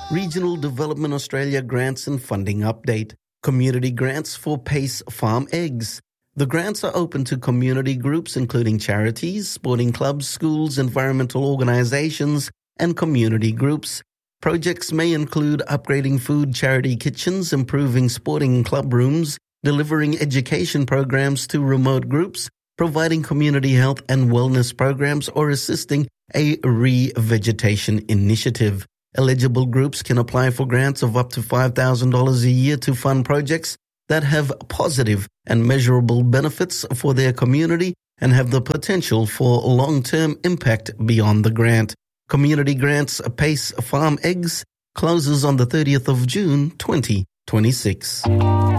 Regional Development Australia grants and funding update. Community grants for Pace Farm Eggs. The grants are open to community groups including charities, sporting clubs, schools, environmental organisations and community groups. Projects may include upgrading food charity kitchens, improving sporting club rooms, delivering education programs to remote groups, providing community health and wellness programs, or assisting a re-vegetation initiative. Eligible groups can apply for grants of up to $5,000 a year to fund projects that have positive and measurable benefits for their community and have the potential for long-term impact beyond the grant. Community Grants Pace Farm Eggs closes on the 30th of June 2026.